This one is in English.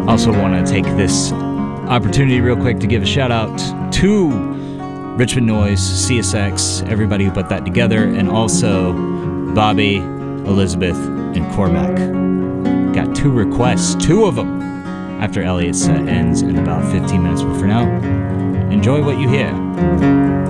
Also want to take this opportunity real quick to give a shout out to Richmond Noise, CSX, everybody who put that together, and also Bobby, Elizabeth, and Cormac. Got 2 requests, 2 of them, after Elliot's set ends in about 15 minutes. But for now, enjoy what you hear.